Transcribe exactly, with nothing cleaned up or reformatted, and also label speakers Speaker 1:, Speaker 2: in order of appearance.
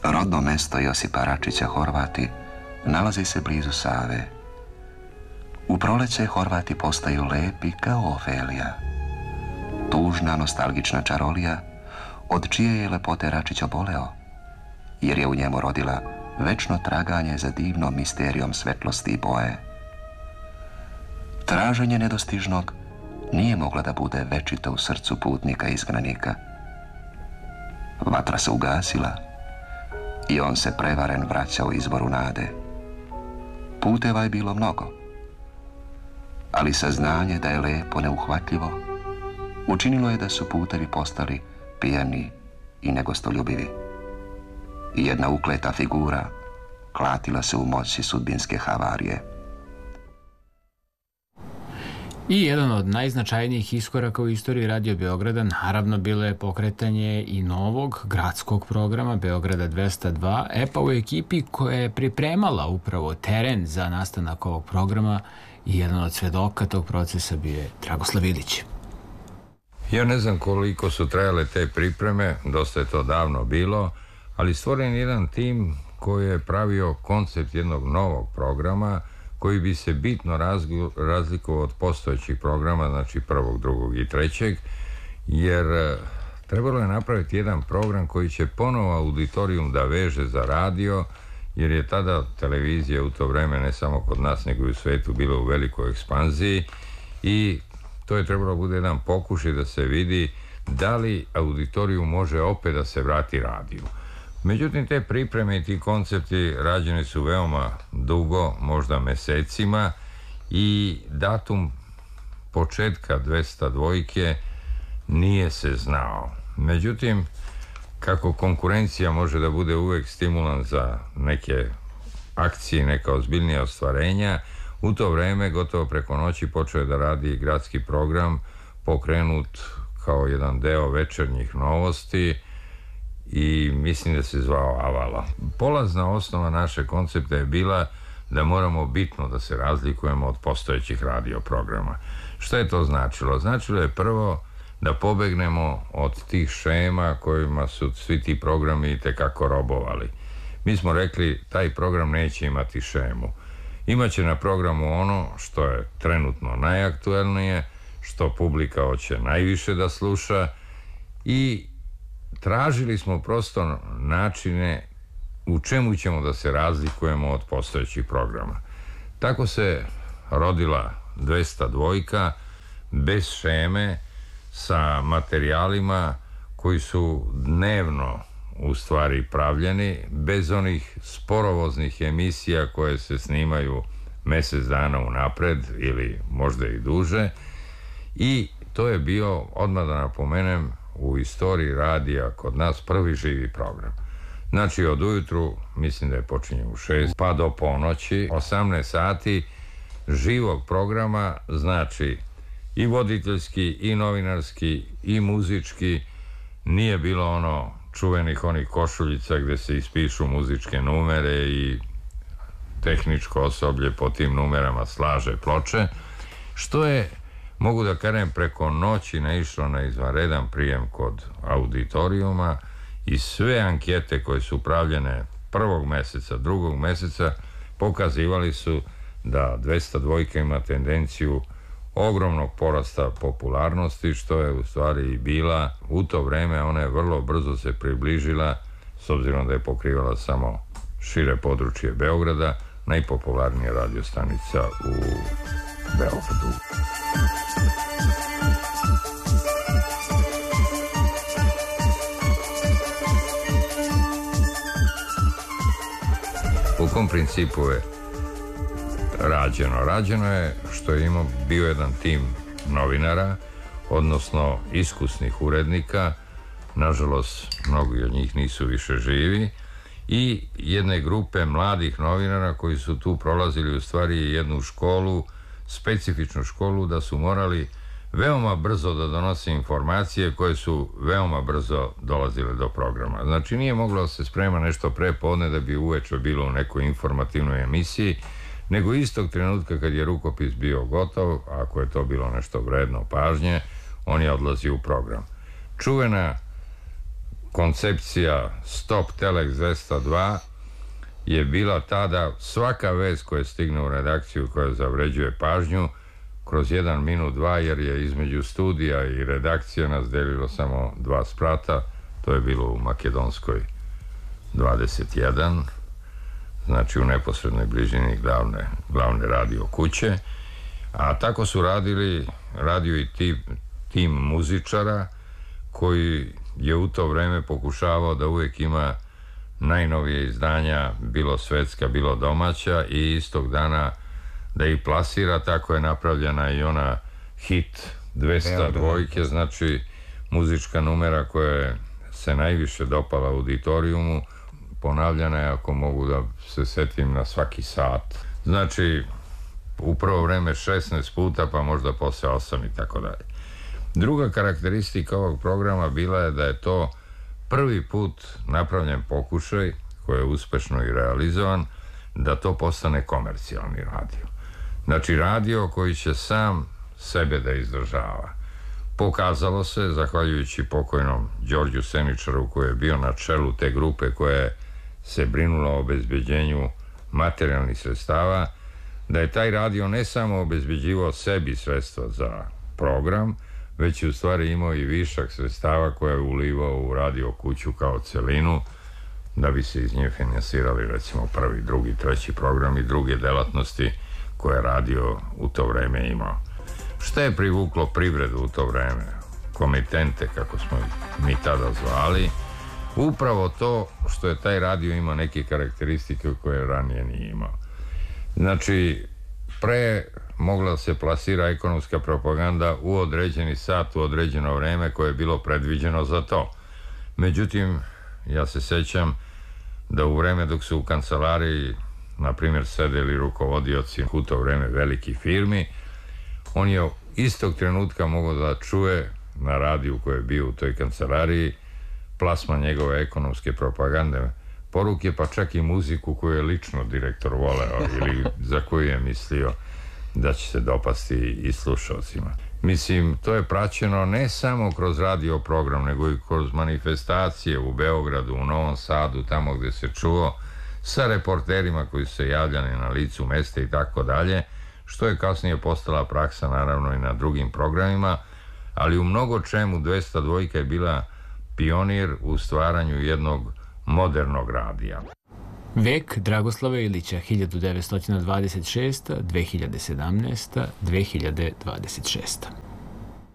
Speaker 1: Rodno mesto Josipa Račića Horvati nalazi se blizu Save. U proleće Horvati postaju lepi kao Ofelija. Tužna, nostalgična čarolija, od čije je lepote Račić oboleo, jer je u njemu rodila večno traganje za divnom misterijom svetlosti i boje. Traženje nedostižnog nije mogla da bude večito u srcu putnika i izgnanika. Vatra se ugasila i on se prevaren vraćao izvoru nade. Puteva je bilo mnogo, ali saznanje da je lepo neuhvatljivo učinilo je da su putevi postali pijani i negostoljubivi. I jedna ukleta figura klatila se u moći sudbinske havarije.
Speaker 2: I jedan od najznačajnijih iskoraka u istoriji Radio Beograda naravno bilo je pokretanje i novog gradskog programa Beograda dvesta dva, e pa u ekipi koja je pripremala upravo teren za nastanak ovog programa i jedan od svedoka tog procesa bio je Dragoslav Ilić.
Speaker 3: Ja ne znam koliko su trajale te pripreme, dosta je to davno bilo, ali stvoren je jedan tim koji je pravio koncept jednog novog programa koji bi se bitno razlikovao od postojećih programa, znači prvog, drugog i trećeg, jer trebalo je napraviti jedan program koji će ponovo auditorijum da veže za radio, jer je tada televizija u to vreme, ne samo kod nas, nego i u svetu, bila u velikoj ekspanziji i to je trebalo bude jedan pokušaj da se vidi da li auditorijum može opet da se vrati radiju. Međutim, te pripreme i ti koncepti rađeni su veoma dugo, možda mesecima, i datum početka dvesta dvojke nije se znao. Međutim, kako konkurencija može da bude uvek stimulan za neke akcije, neka ozbiljnija ostvarenja, u to vreme gotovo preko noći počeo je da radi gradski program pokrenut kao jedan deo večernjih novosti i mislim da se zvao Avala. Polazna osnova naše koncepta je bila da moramo bitno da se razlikujemo od postojećih radio programa. Što je to značilo? Značilo je prvo da pobegnemo od tih šema kojima su svi ti programi itekako robovali. Mi smo rekli, taj program neće imati šemu. Imaće na programu ono što je trenutno najaktuelnije, što publika hoće najviše da sluša, i tražili smo prosto načine u čemu ćemo da se razlikujemo od postojećih programa. Tako se rodila dvesta dvojka, bez šeme, sa materijalima koji su dnevno u stvari pravljeni, bez onih sporovoznih emisija koje se snimaju mesec dana unapred ili možda i duže, i to je bio, odmah da napomenem, u istoriji radija kod nas prvi živi program. Znači od ujutru, mislim da je počinje u šest, pa do ponoći, osamnaest sati živog programa, znači i voditeljski, i novinarski, i muzički. Nije bilo ono čuvenih onih košuljica gde se ispišu muzičke numere i tehničko osoblje po tim numerama slaže ploče, što je, mogu da kažem, preko noći naišlo na izvanredan prijem kod auditorijuma, i sve ankete koje su pravljene prvog meseca, drugog meseca, pokazivali su da dvesta dvojka ima tendenciju ogromnog porasta popularnosti, što je u stvari i bila u to vreme. Ona je vrlo brzo se približila, s obzirom da je pokrivala samo šire područje Beograda, najpopularnija radiostanica u Beogradu. U kom principu je rađeno? Rađeno je što je imao, bio jedan tim novinara, odnosno iskusnih urednika, nažalost mnogi od njih nisu više živi, i jedne grupe mladih novinara koji su tu prolazili u stvari jednu školu, specifičnu školu, da su morali veoma brzo da donose informacije koje su veoma brzo dolazile do programa. Znači nije moglo da se sprema nešto pre podne da bi uveče bilo u nekoj informativnoj emisiji, nego istog trenutka kad je rukopis bio gotov, ako je to bilo nešto vredno pažnje, on je odlazio u program. Čuvena koncepcija Stop Telex dvesta dva je bila tada svaka vest koja stigne u redakciju koja zavređuje pažnju kroz jedan minut, dva, jer je između studija i redakcije nas delilo samo dva sprata. To je bilo u Makedonskoj dvadeset jedan, znači u neposrednoj bližini glavne, glavne radio kuće. A tako su radili radio i tim, tim muzičara koji je u to vreme pokušavao da uvijek ima najnovije izdanja, bilo svetska, bilo domaća, i istog dana da ih plasira. Tako je napravljena i ona hit dvesta dva, znači muzička numera koja se najviše dopala auditorijumu. Ponavljana je, ako mogu da se setim, na svaki sat. Znači, u prvo vreme šesnaest puta, pa možda posle osam i tako dalje. Druga karakteristika ovog programa bila je da je to prvi put napravljen pokušaj, koji je uspešno i realizovan, da to postane komercijalni radio. Znači, radio koji će sam sebe da izdržava. Pokazalo se, zahvaljujući pokojnom Đorđu Seničaru, koji je bio na čelu te grupe koja se brinula o obezbeđenju materijalnih sredstava, da je taj radio ne samo obezbeđivao sebi sredstva za program, već je u stvari imao i višak sredstava koje je ulivao u radio kuću kao celinu, da bi se iz nje finansirali recimo prvi, drugi, treći program i druge delatnosti koje je radio u to vreme imao. Šta je privuklo privredu u to vreme? Komitente, kako smo mi tada zvali. Upravo to što je taj radio imao neke karakteristike koje ranije nije imao. Znači, pre mogla se plasira ekonomska propaganda u određeni sat, u određeno vreme koje je bilo predviđeno za to. Međutim, ja se sećam da u vreme dok su u kancelariji, na primjer, sedeli rukovodioci u to vreme velikih firmi, on je istog trenutka mogao da čuje na radiju koji je bio u toj kancelariji plasman njegove ekonomske propagande, poruke, pa čak i muziku koju je lično direktor voleo ili za koju je mislio da će se dopasti i slušalcima. Mislim, to je praćeno ne samo kroz radio program, nego i kroz manifestacije u Beogradu, u Novom Sadu, tamo gde se čuo, sa reporterima koji su se javljali na licu mesta i tako dalje, što je kasnije postala praksa naravno i na drugim programima, ali u mnogo čemu dvesta dva je bila pionir u stvaranju jednog modernog radija.
Speaker 2: Vek Dragoslava Ilića, hiljadu devetsto dvadeset šesta do dve hiljade sedamnaeste do dve hiljade dvadeset šeste.